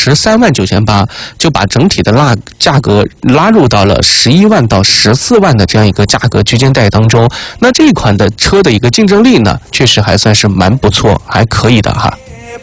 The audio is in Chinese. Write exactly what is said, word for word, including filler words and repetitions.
十三万九千八，就把整体的拉价格拉入到了十一万到十四万的这样一个价格区间带当中。那这一款的车的一个竞争力呢，确实还算是蛮不错，还可以的哈。